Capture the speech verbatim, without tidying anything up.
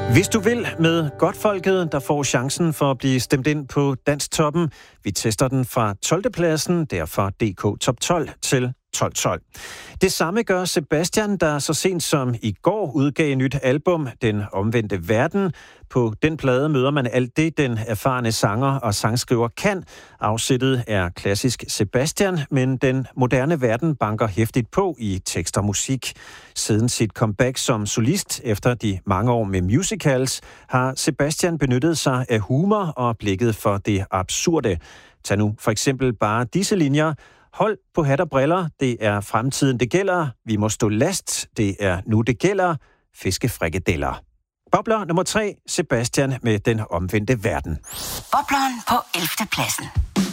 Hvis du vil med Godtfolket, der får chancen for at blive stemt ind på Dansktoppen. Vi tester den fra tolvte pladsen, derfor D K Top tolv til tolv tolv. Det samme gør Sebastian, der så sent som i går udgav et nyt album, Den Omvendte Verden. På den plade møder man alt det, den erfarne sanger og sangskriver kan. Afsættet er klassisk Sebastian, men den moderne verden banker hæftigt på i tekst og musik. Siden sit comeback som solist efter de mange år med musicals, har Sebastian benyttet sig af humor og blikket for det absurde. Tag nu for eksempel bare disse linjer. Hold på hat og briller, det er fremtiden, det gælder. Vi må stå last, det er nu, det gælder. Fiskefrikadeller. Bobler nummer tre, Sebastian med Den Omvendte Verden. Bobleren på ellevte pladsen.